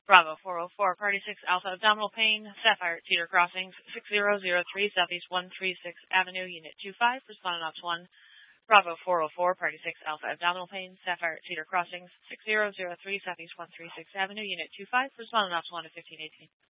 Bravo 404, Party 6 Alpha Abdominal Pain, Sapphire at Cedar Crossings, 6003 Southeast 136 Avenue, Unit 25, responding option 1. Bravo 404, Party 6 Alpha Abdominal Pain, Sapphire at Cedar Crossings, 6003 Southeast 136 Avenue, Unit 25, responding option 1 to 1518.